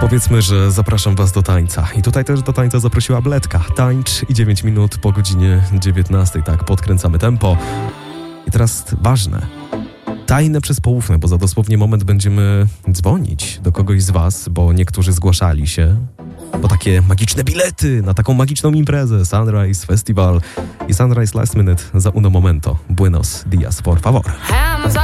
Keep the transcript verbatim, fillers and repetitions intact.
Powiedzmy, że zapraszam was do tańca. I tutaj też do tańca zaprosiła Bledka. Tańcz i dziewięć minut po godzinie dziewiętnastej. Tak, podkręcamy tempo. I teraz ważne. Tajne przez poufne, bo za dosłownie moment będziemy dzwonić do kogoś z was, bo niektórzy zgłaszali się po takie magiczne bilety na taką magiczną imprezę Sunrise Festival i Sunrise Last Minute za uno momento. Buenos dias, por favor.